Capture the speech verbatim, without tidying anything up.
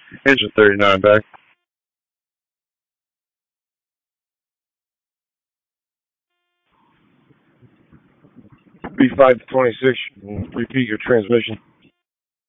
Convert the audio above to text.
Engine thirty-nine back. B five twenty-six, repeat your transmission.